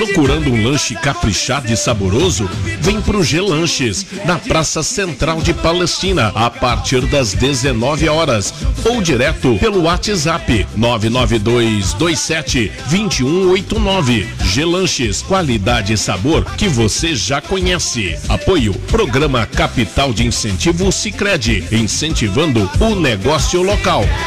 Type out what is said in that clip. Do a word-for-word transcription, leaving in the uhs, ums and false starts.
Procurando um lanche caprichado e saboroso? Vem pro G Lanches, na Praça Central de Palestina, a partir das dezenove horas, ou direto pelo WhatsApp nove nove dois dois sete dois um oito nove. G Lanches, qualidade e sabor que você já conhece. Apoio Programa Capital de Incentivo Sicredi, incentivando o negócio local.